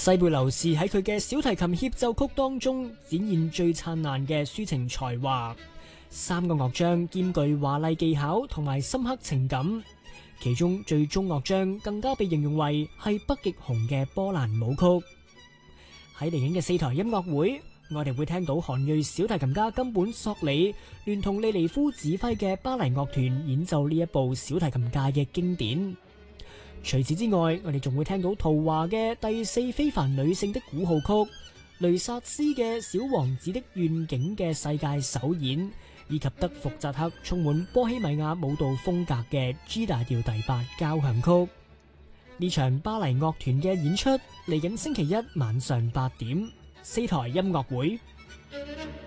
西貝流士喺佢嘅小提琴協奏曲當中展現最燦爛嘅抒情才華，三個樂章兼具華麗技巧同埋深刻情感，其中最終樂章更加被形容為係北極熊嘅波蘭舞曲。喺嚟緊嘅4台音樂會，我哋會聽到韓裔小提琴家金本索里聯同利尼夫指揮嘅巴黎樂團演奏呢一部小提琴界嘅經典。除此之外，我哋仲會聽到陶華嘅第4非凡女性的鼓號曲，雷薩斯嘅小王子的願景嘅世界首演，以及德福扎克充滿波希米亞舞蹈風格嘅 G 大調第8交響曲。呢場巴黎樂團嘅演出嚟緊星期一晚上8點，4台音樂會。